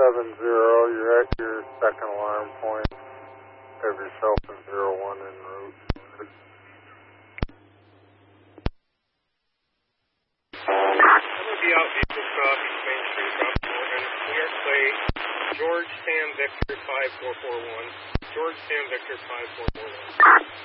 you're at your second alarm point. Have yourself in 01 en route. I'm going to be out Vehicle Stop, East Main Street, Rockville, and we are Clay, George Sam Victor 5441. George Sam Victor 5441.